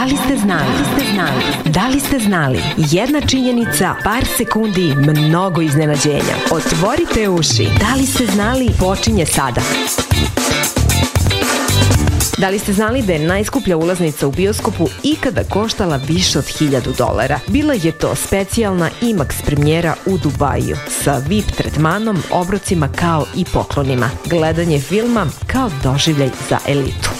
li ste znali? Da li ste znali? Jedna činjenica, par sekundi, mnogo iznenađenja. Otvorite uši. Da li ste znali? Počinje sada. Da li ste znali da je najskuplja ulaznica u bioskopu ikada koštala više od $1000? Bila je to specijalna IMAX premijera u Dubaju sa VIP tretmanom, obrocima kao i poklonima. Gledanje filma kao doživljaj za elitu.